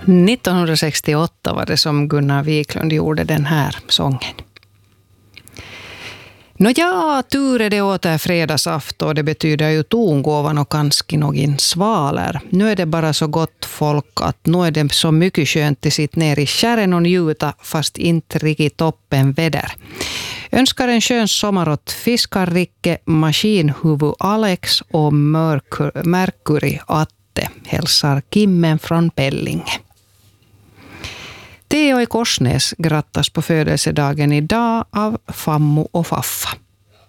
1968 var det som Gunnar Wiklund gjorde den här sången. Tur är det åter fredagsafton och det betyder ju tongåvan och kanske någon svaler. Nu är det bara så gott folk att nu är det så mycket skönt att sitta ner i kärren och njuta fast inte riktigt toppen väder. Önskar en skön sommar åt Fiskarricke, Maskinhuvud Alex och Mercury Atte. Hälsar Kimmen från Pellinge. Theo i Korsnäs grattas på födelsedagen idag av Fammo och Faffa.